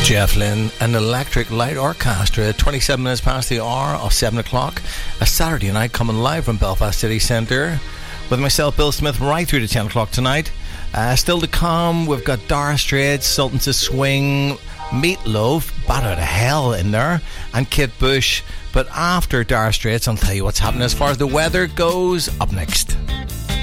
Jeff Lynne and Electric Light Orchestra, 27 minutes past the hour of 7 o'clock. A Saturday night coming live from Belfast City Centre with myself, Bill Smith, right through to 10 o'clock tonight. Still to come, we've got Dire Straits, Sultans of Swing, Meatloaf, Bat Out of Hell in there, and Kate Bush. But after Dire Straits, I'll tell you what's happening as far as the weather goes up next.